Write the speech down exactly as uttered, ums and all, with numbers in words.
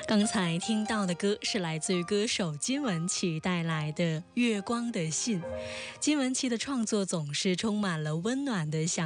刚才听到的歌是来自于歌手金玟岐带来的《月光的信》。金玟岐的创作总是充满了温暖的想